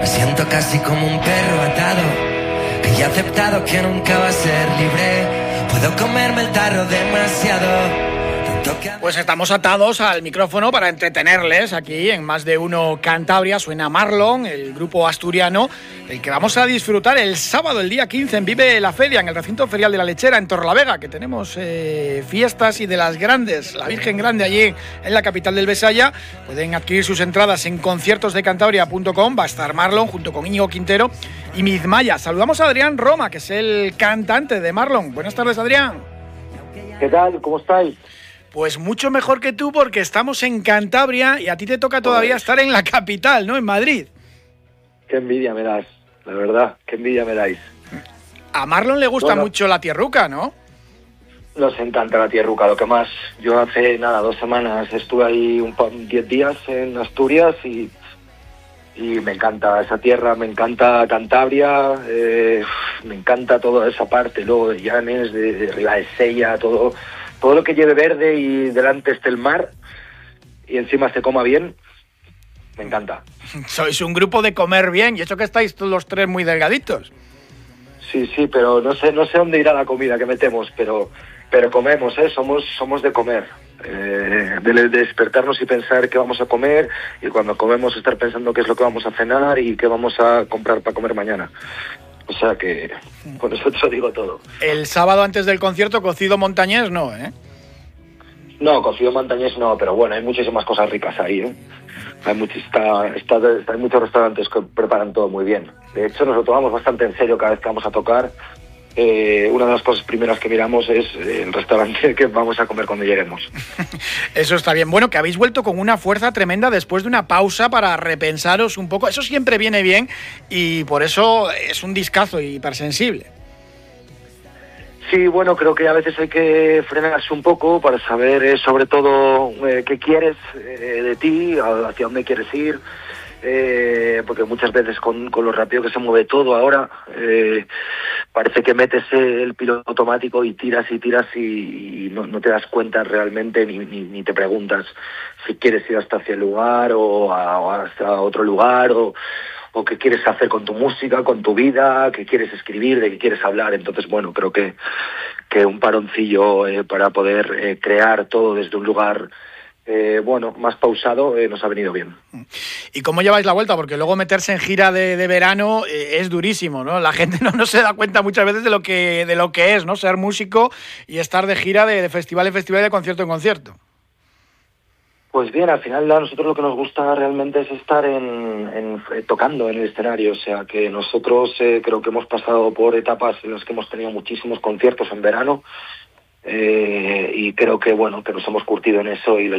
Me siento casi como un perro atado, que ya he aceptado que nunca va a ser libre. Puedo comerme el tarro demasiado. Pues estamos atados al micrófono para entretenerles aquí en Más de Uno Cantabria. Suena Marlon, el grupo asturiano, el que vamos a disfrutar el sábado, el día 15, en Vive la Feria, en el recinto ferial de la Lechera, en Torrelavega, que tenemos fiestas y de las grandes, la Virgen Grande allí en la capital del Besaya. Pueden adquirir sus entradas en conciertosdecantabria.com. Va a estar Marlon junto con Íñigo Quintero y Mizmaya. Saludamos a Adrián Roma, que es el cantante de Marlon. Buenas tardes, Adrián. ¿Qué tal? ¿Cómo estáis? Pues mucho mejor que tú, porque estamos en Cantabria y a ti te toca todavía estar en la capital, ¿no? En Madrid. Qué envidia me das, la verdad, qué envidia me dais. A Marlon le gusta mucho la tierruca, ¿no? Nos encanta la tierruca, lo que más. Yo hace 2 semanas estuve ahí 10 días en Asturias y me encanta esa tierra, me encanta Cantabria, me encanta toda esa parte, luego de Llanes, de Ribadesella, todo lo que lleve verde y delante esté el mar y encima se coma bien, me encanta. Sois un grupo de comer bien, y eso que estáis todos los tres muy delgaditos. Sí, pero no sé dónde irá la comida que metemos, pero comemos, somos de comer, de despertarnos y pensar qué vamos a comer, y cuando comemos estar pensando qué es lo que vamos a cenar y qué vamos a comprar para comer mañana. O sea que con eso te lo digo todo. El sábado antes del concierto, cocido montañés no, ¿eh? No, cocido montañés no, pero bueno, hay muchísimas cosas ricas ahí, ¿eh? Hay muchos restaurantes que preparan todo muy bien. De hecho, nos lo tomamos bastante en serio cada vez que vamos a tocar. Una de las cosas primeras que miramos es el restaurante que vamos a comer cuando lleguemos. Eso está bien. Bueno, que habéis vuelto con una fuerza tremenda después de una pausa para repensaros un poco. Eso siempre viene bien y por eso es un discazo hipersensible. Sí, bueno, creo que a veces hay que frenarse un poco para saber sobre todo qué quieres de ti, hacia dónde quieres ir. Porque muchas veces con lo rápido que se mueve todo ahora, parece que metes el piloto automático y tiras y no te das cuenta realmente ni te preguntas si quieres ir hasta el lugar o hasta otro lugar o qué quieres hacer con tu música, con tu vida, qué quieres escribir, de qué quieres hablar. Entonces, bueno, creo que un paroncillo para poder crear todo desde un lugar más pausado nos ha venido bien. ¿Y cómo lleváis la vuelta? Porque luego meterse en gira de verano es durísimo, ¿no? La gente no se da cuenta muchas veces de lo que es, ¿no? Ser músico y estar de gira de festival en festival y de concierto en concierto. Pues bien, al final a nosotros lo que nos gusta realmente es estar tocando en el escenario, o sea que nosotros creo que hemos pasado por etapas en las que hemos tenido muchísimos conciertos en verano y creo que nos hemos curtido en eso y lo